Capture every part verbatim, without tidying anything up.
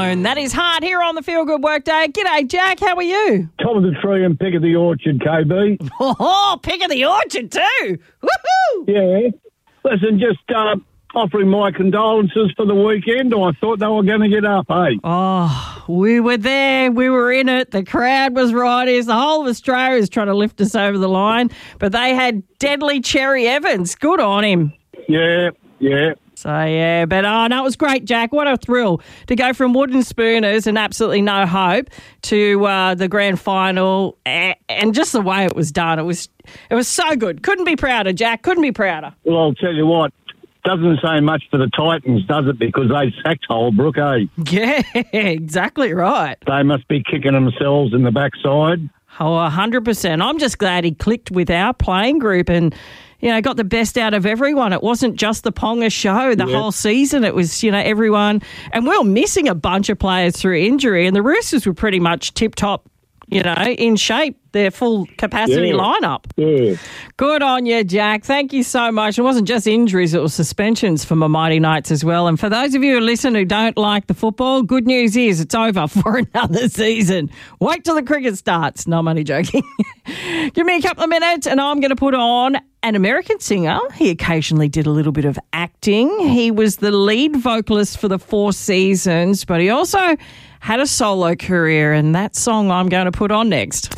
afternoon. That is hard here on the Feel Good Workday. G'day, Jack. How are you? Top of the tree and pick of the orchard, K B. Oh, pick of the orchard too. Woohoo! Yeah. Listen, just uh, offering my condolences for the weekend. I thought they were going to get up, eh? Oh, we were there. We were in it. The crowd was righties. The whole of Australia is trying to lift us over the line. But they had deadly Cherry Evans. Good on him. Yeah, yeah. So, yeah, but oh, no, it was great, Jack. What a thrill to go from wooden spooners and absolutely no hope to uh, the grand final, and, and just the way it was done. It was it was so good. Couldn't be prouder, Jack. Couldn't be prouder. Well, I'll tell you what, doesn't say much for the Titans, does it? Because they sacked Holbrook, eh? Yeah, exactly right. They must be kicking themselves in the backside. Oh, one hundred percent. I'm just glad he clicked with our playing group and, you know, got the best out of everyone. It wasn't just the Ponga show the yeah. whole season. It was, you know, everyone. And we were missing a bunch of players through injury, and the Roosters were pretty much tip-top, you know, in shape, their full capacity yeah. lineup. Yeah. Good on you, Jack. Thank you so much. It wasn't just injuries, it was suspensions for my Mighty Knights as well. And for those of you who listen who don't like the football, good news is it's over for another season. Wait till the cricket starts. No, I'm only joking. Give me a couple of minutes and I'm going to put on an American singer. He occasionally did a little bit of acting. He was the lead vocalist for the Four Seasons, but he also had a solo career, and that song I'm going to put on next.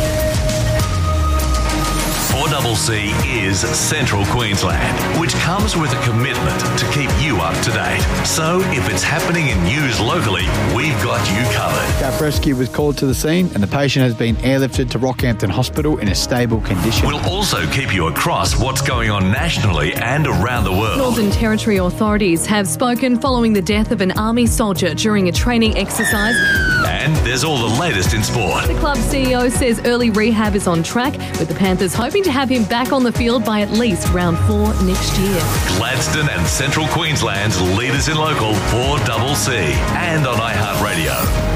four C C is Central Queensland, which comes with a commitment to keep you up to date. So if it's happening in news locally, we've got you covered. Gap Rescue was called to the scene and the patient has been airlifted to Rockhampton Hospital in a stable condition. We'll also keep you across what's going on nationally and around the world. Northern Territory authorities have spoken following the death of an army soldier during a training exercise. And there's all the latest in sport. The club C E O says early rehab is on track, with the Panthers hoping to have him back on the field by at least round four next year. Gladstone and Central Queensland's leaders in local four C C and on iHeartRadio.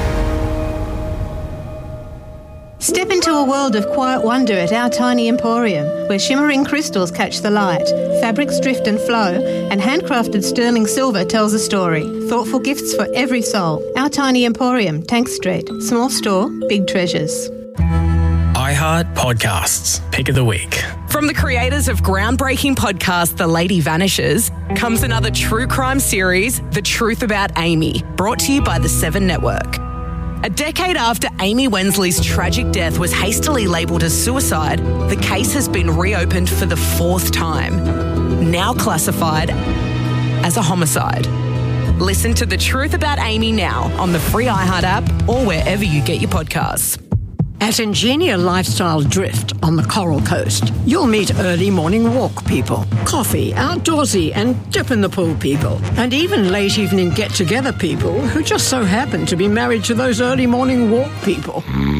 Step into a world of quiet wonder at our tiny emporium, where shimmering crystals catch the light, fabrics drift and flow, and handcrafted sterling silver tells a story. Thoughtful gifts for every soul. Our tiny emporium, Tank Street. Small store, big treasures. iHeart Podcasts. Pick of the week. From the creators of groundbreaking podcast The Lady Vanishes comes another true crime series, The Truth About Amy, brought to you by the Seven Network. A decade after Amy Wensley's tragic death was hastily labelled as suicide, the case has been reopened for the fourth time, now classified as a homicide. Listen to The Truth About Amy now on the free iHeart app or wherever you get your podcasts. At Ingenia Lifestyle Drift on the Coral Coast, you'll meet early morning walk people, coffee, outdoorsy and dip in the pool people, and even late evening get-together people who just so happen to be married to those early morning walk people.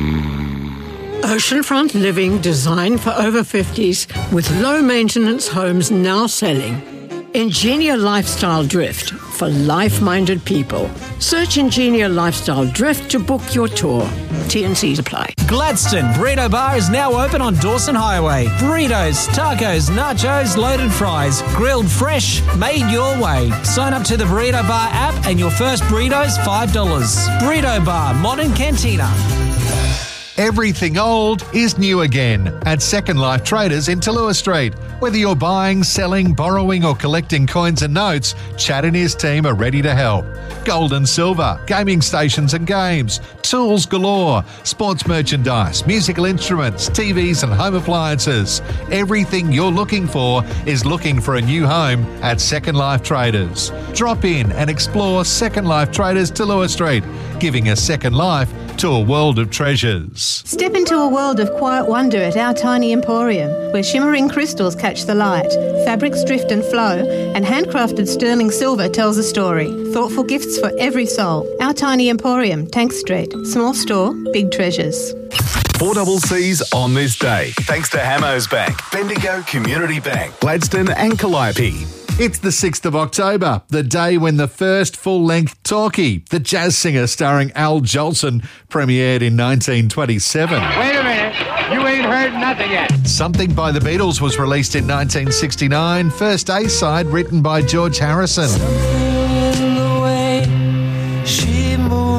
Oceanfront living designed for over fifties with low-maintenance homes now selling. Ingenia Lifestyle Drift for life-minded people. Search Ingenia Lifestyle Drift to book your tour. T and C's apply. Gladstone Burrito Bar is now open on Dawson Highway. Burritos, tacos, nachos, loaded fries, grilled fresh, made your way. Sign up to the Burrito Bar app and your first burrito's five dollars. Burrito Bar, Modern Cantina. Everything old is new again at Second Life Traders in Tallulah Street. Whether you're buying, selling, borrowing or collecting coins and notes, Chad and his team are ready to help. Gold and silver, gaming stations and games, tools galore, sports merchandise, musical instruments, T Vs and home appliances. Everything you're looking for is looking for a new home at Second Life Traders. Drop in and explore Second Life Traders Tallulah Street, giving a second life to a world of treasures. Step into a world of quiet wonder at our tiny emporium, where shimmering crystals catch the light, fabrics drift and flow, and handcrafted sterling silver tells a story. Thoughtful gifts for every soul. Our tiny emporium, Tank Street. Small store, big treasures. four C C's on this day, thanks to Hamos Bank, Bendigo Community Bank, Gladstone and Calliope. It's the sixth of October, the day when the first full-length talkie, The Jazz Singer starring Al Jolson, premiered in nineteen twenty-seven. Wait a minute, you ain't heard nothing yet. Something by the Beatles was released in nineteen sixty-nine, first A-side written by George Harrison. Something in the way she moved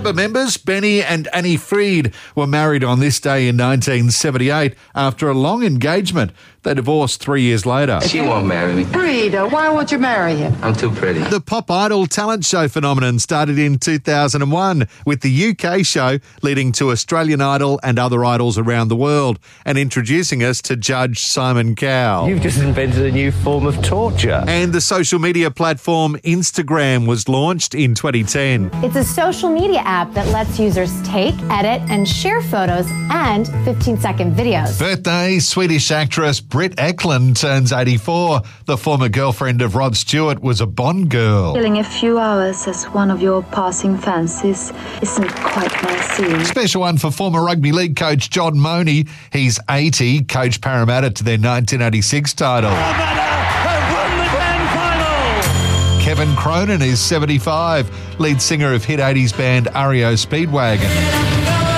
ABBA members Benny and Annie Fried were married on this day in nineteen seventy-eight after a long engagement. They divorced three years later. She won't marry me. Frida, why won't you marry him? I'm too pretty. The Pop Idol talent show phenomenon started in two thousand one with the U K show leading to Australian Idol and other idols around the world and introducing us to Judge Simon Cowell. You've just invented a new form of torture. And the social media platform Instagram was launched in twenty ten. It's a social media app that lets users take, edit, and share photos and fifteen-second videos. Birthday, Swedish actress Britt Ekland turns eighty-four. The former girlfriend of Rod Stewart was a Bond girl. Killing a few hours as one of your passing fancies isn't quite my scene. Special one for former rugby league coach John Money. He's eighty, coached Parramatta to their nineteen eighty-six title. Kevin Cronin is seventy-five, lead singer of hit eighties band R E O Speedwagon.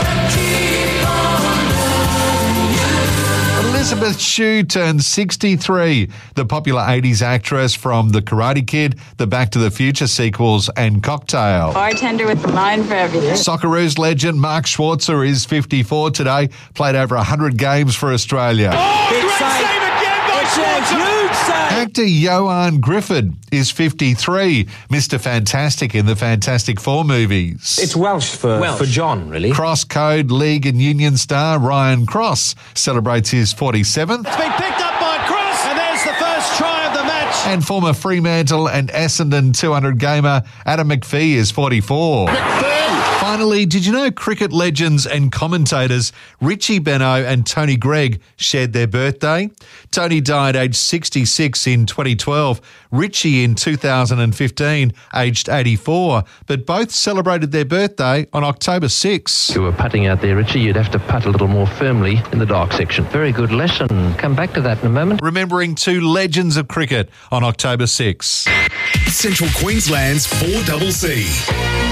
Elizabeth Shue turns sixty-three, the popular eighties actress from The Karate Kid, the Back to the Future sequels and Cocktail. Bartender with the mind for everything. Socceroos legend Mark Schwarzer is fifty-four today, played over one hundred games for Australia. Oh, great save again by Schwarzer! Actor Johan Griffith is fifty-three, Mister Fantastic in the Fantastic Four movies. It's Welsh for, Welsh. for John, really. Cross Code League and Union star Ryan Cross celebrates his forty-seventh. It's been picked up by Cross, and there's the first try of the match. And former Fremantle and Essendon two hundred gamer Adam McPhee is forty-four. McPhee. Finally, did you know cricket legends and commentators Richie Benaud and Tony Greig shared their birthday? Tony died aged sixty-six in twenty twelve, Richie in two thousand fifteen, aged eighty-four, but both celebrated their birthday on October sixth. If you were putting out there, Richie, you'd have to putt a little more firmly in the dark section. Very good lesson. Come back to that in a moment. Remembering two legends of cricket on October sixth. Central Queensland's four C C.